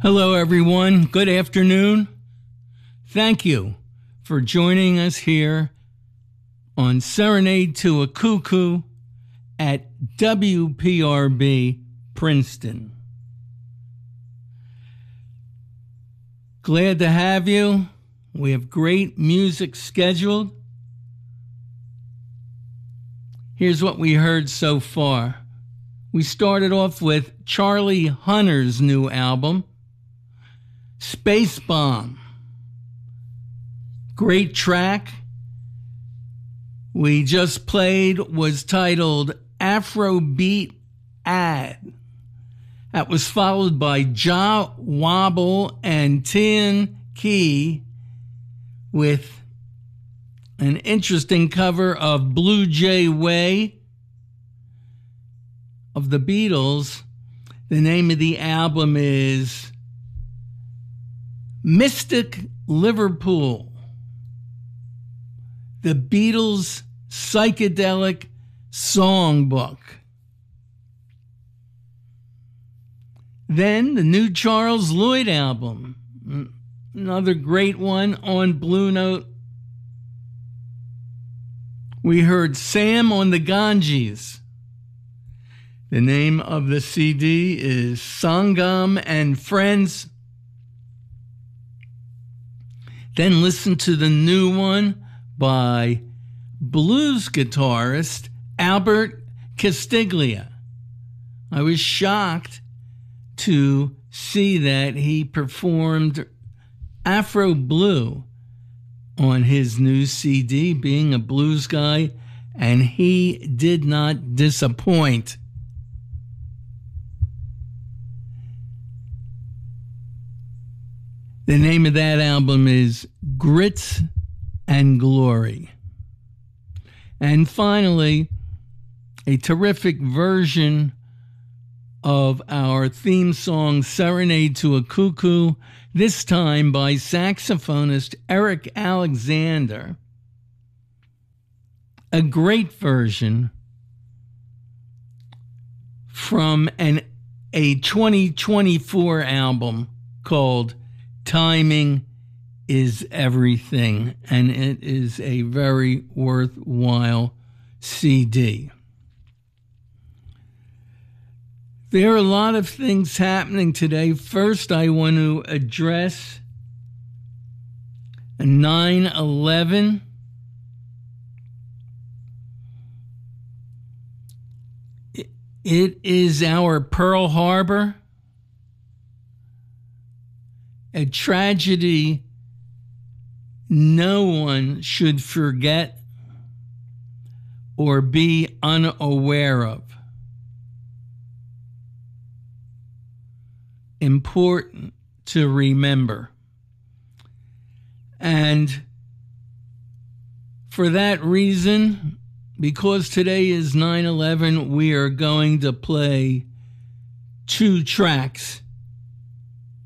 Hello, everyone. Good afternoon. Thank you for joining us here on Serenade to a Cuckoo at WPRB Princeton. Glad to have you. We have great music scheduled. Here's what we heard so far. We started off with Charlie Hunter's new album, Space Bomb. Great track. We just played was titled Afrobeat Ad. That was followed by Ja Wobble and Tin Key with an interesting cover of Blue Jay Way of the Beatles. The name of the album is Mystic Liverpool, the Beatles' psychedelic songbook. Then the new Charles Lloyd album, another great one on Blue Note. We heard Sam on the Ganges. The name of the CD is Sangam and Friends. Then listen to the new one by blues guitarist Albert Castiglia. I was shocked to see that he performed Afro Blue on his new CD, being a blues guy, and he did not disappoint. The name of that album is Grits and Glory. And finally, a terrific version of our theme song, Serenade to a Cuckoo, this time by saxophonist Eric Alexander. A great version from a 2024 album called Timing is Everything, and it is a very worthwhile CD. There are a lot of things happening today. First, I want to address 9/11. It is our Pearl Harbor, a tragedy no one should forget or be unaware of. Important to remember. And for that reason, because today is 9/11, we are going to play two tracks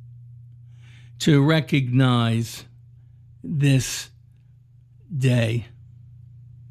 to recognize this day.